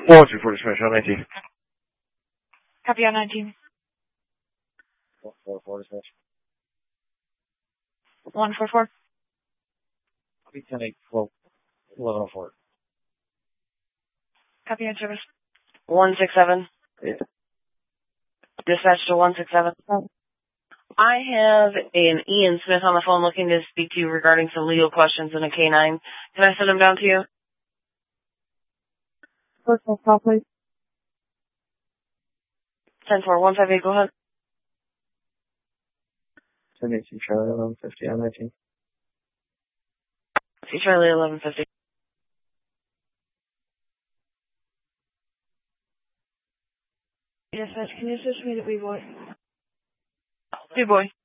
1-2 for dispatch on 19. Copy on 19. 4 dispatch. 144. Copy 10-8, 1104. Copy on service. 167. Yeah. Dispatch to 167. I have an Ian Smith on the phone looking to speak to you regarding some legal questions in a K-9. Can I send him down to you? Personal call, please. 104-158, go ahead. 10-8, Charlie 1150 on 19. See Charlie 1150. Dispatch, can you switch me to B-Boy? B-Boy.